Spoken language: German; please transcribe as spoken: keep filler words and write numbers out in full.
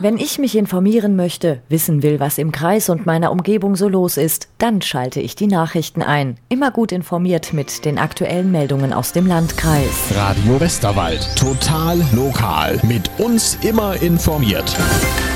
Wenn ich mich informieren möchte, wissen will, was im Kreis und meiner Umgebung so los ist, dann schalte ich die Nachrichten ein. Immer gut informiert mit den aktuellen Meldungen aus dem Landkreis. Radio Westerwald. Total lokal. Mit uns immer informiert.